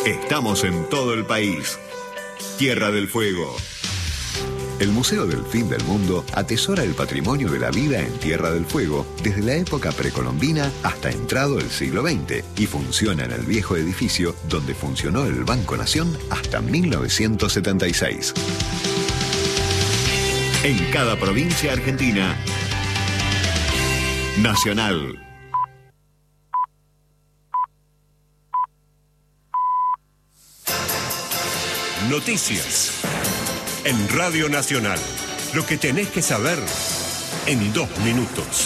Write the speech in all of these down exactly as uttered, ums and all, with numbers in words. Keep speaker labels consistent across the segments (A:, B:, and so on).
A: Estamos en todo el país. Tierra del Fuego. El Museo del Fin del Mundo atesora el patrimonio de la vida en Tierra del Fuego desde la época precolombina hasta entrado el siglo veinte y funciona en el viejo edificio donde funcionó el Banco Nación hasta mil novecientos setenta y seis. En cada provincia argentina, Nacional.
B: Noticias en Radio Nacional. Lo que tenés que saber en dos minutos.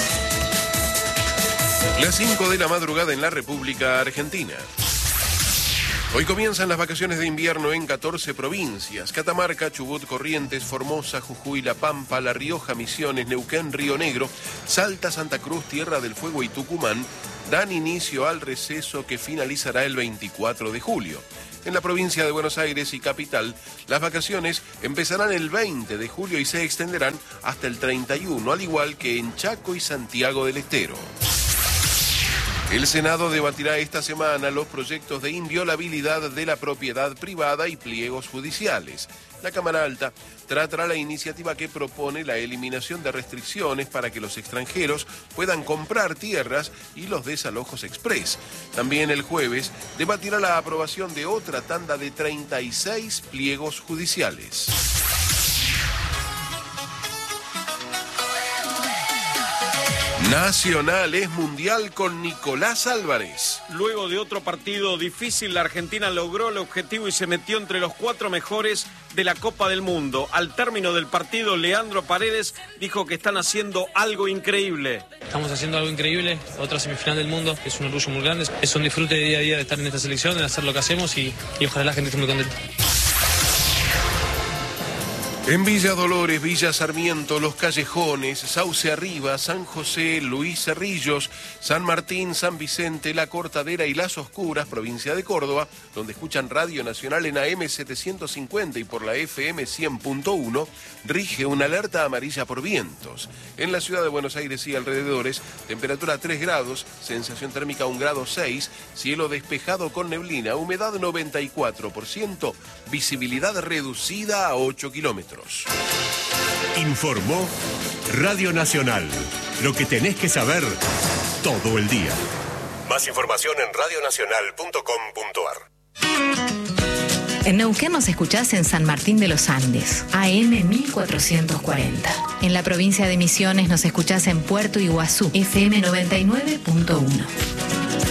B: Las cinco de la madrugada en la República Argentina. Hoy comienzan las vacaciones de invierno en catorce provincias: Catamarca, Chubut, Corrientes, Formosa, Jujuy, La Pampa, La Rioja, Misiones, Neuquén, Río Negro, Salta, Santa Cruz, Tierra del Fuego y Tucumán dan inicio al receso que finalizará el veinticuatro de julio. En la provincia de Buenos Aires y Capital, las vacaciones empezarán el veinte de julio y se extenderán hasta el treinta y uno, al igual que en Chaco y Santiago del Estero. El Senado debatirá esta semana los proyectos de inviolabilidad de la propiedad privada y pliegos judiciales. La Cámara Alta tratará la iniciativa que propone la eliminación de restricciones para que los extranjeros puedan comprar tierras y los desalojos express. También el jueves debatirá la aprobación de otra tanda de treinta y seis pliegos judiciales. Nacional es mundial con Nicolás Álvarez.
C: Luego de otro partido difícil, la Argentina logró el objetivo y se metió entre los cuatro mejores de la Copa del Mundo. Al término del partido, Leandro Paredes dijo que están haciendo algo increíble.
D: Estamos haciendo algo increíble, otra semifinal del mundo, que es un orgullo muy grande. Es un disfrute de día a día de estar en esta selección, de hacer lo que hacemos y, y ojalá la gente esté muy contenta.
B: En Villa Dolores, Villa Sarmiento, Los Callejones, Sauce Arriba, San José, Luis Cerrillos, San Martín, San Vicente, La Cortadera y Las Oscuras, provincia de Córdoba, donde escuchan Radio Nacional en A M setecientos cincuenta y por la F M cien punto uno, rige una alerta amarilla por vientos. En la ciudad de Buenos Aires y alrededores, temperatura tres grados, sensación térmica un grado seis, cielo despejado con neblina, humedad noventa y cuatro por ciento, visibilidad reducida a ocho kilómetros.
E: Informó Radio Nacional. Lo que tenés que saber todo el día.
B: Más información en radio nacional punto com punto ar.
F: En Neuquén nos escuchás en San Martín de los Andes, A M mil cuatrocientos cuarenta. En la provincia de Misiones nos escuchás en Puerto Iguazú, F M noventa y nueve punto uno.